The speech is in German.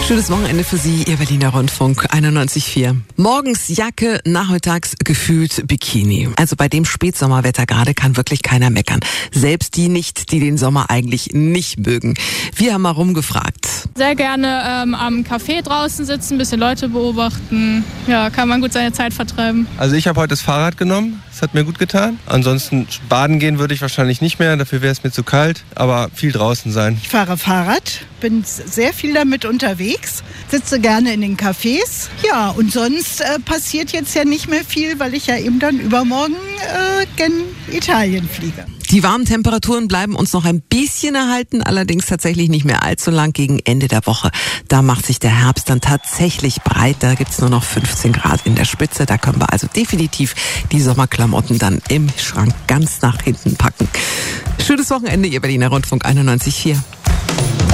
Schönes Wochenende für Sie, Ihr Berliner Rundfunk 91.4. Morgens Jacke, nachmittags gefühlt Bikini. Also bei dem Spätsommerwetter gerade kann wirklich keiner meckern. Selbst die nicht, die den Sommer eigentlich nicht mögen. Wir haben mal rumgefragt. Sehr gerne am Café draußen sitzen, ein bisschen Leute beobachten. Ja, kann man gut seine Zeit vertreiben. Also ich habe heute das Fahrrad genommen. Das hat mir gut getan. Ansonsten baden gehen würde ich wahrscheinlich nicht mehr. Dafür wäre es mir zu kalt. Aber viel draußen sein. Ich fahre Fahrrad, bin sehr viel damit unterwegs, sitze gerne in den Cafés. Ja, und sonst passiert jetzt ja nicht mehr viel, weil ich ja eben dann übermorgen gen Italien fliege. Die warmen Temperaturen bleiben uns noch ein bisschen erhalten, allerdings tatsächlich nicht mehr allzu lang gegen Ende der Woche. Da macht sich der Herbst dann tatsächlich breit. Da gibt's nur noch 15 Grad in der Spitze. Da können wir also definitiv die Sommerklamotten dann im Schrank ganz nach hinten packen. Schönes Wochenende, Ihr Berliner Rundfunk 91.4.